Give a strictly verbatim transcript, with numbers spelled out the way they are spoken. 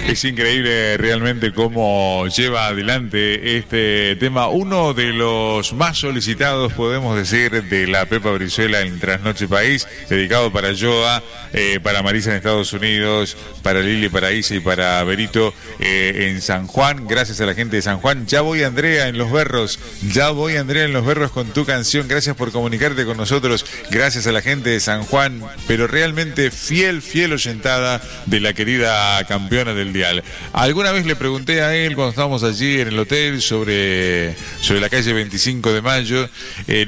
Es increíble realmente cómo lleva adelante este tema, uno de los más solicitados, podemos decir, de la Pepa Brizuela en Trasnoche País, dedicado para Yoa, eh, para Marisa en Estados Unidos, para Lili, para Isa y para Berito eh, en San Juan. Gracias a la gente de San Juan. Ya voy, Andrea, en Los Berros. Ya voy, Andrea, en Los Berros con tu canción. Gracias por comunicarte con nosotros. Gracias a la gente de San Juan, pero realmente fiel, fiel oyentada de la querida campeona del dial. Alguna vez le pregunté a él cuando estábamos allí en el hotel sobre, sobre la calle veinticinco de mayo, eh,